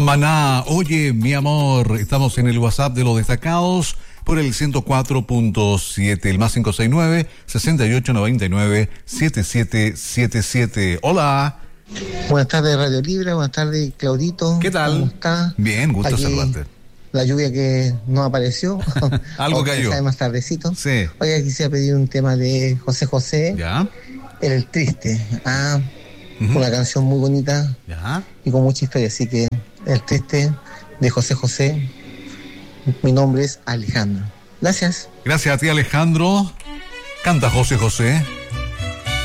Maná, oye, mi amor, estamos en el WhatsApp de los destacados por el 104.7, el más 569-6899-7777. Hola. Buenas tardes, Radio Libre. Buenas tardes, Claudito. ¿Qué tal? ¿Cómo está? Bien, gusto Aquí, saludarte. La lluvia que no apareció. Algo cayó. Más tardecito. Sí. Oiga, quisiera pedir un tema de José José. Ya. El Triste. Una canción muy bonita. Ya. Y con mucha historia. Así que El Triste de José José. Mi nombre es Alejandro. Gracias. Gracias a ti, Alejandro. Canta José José.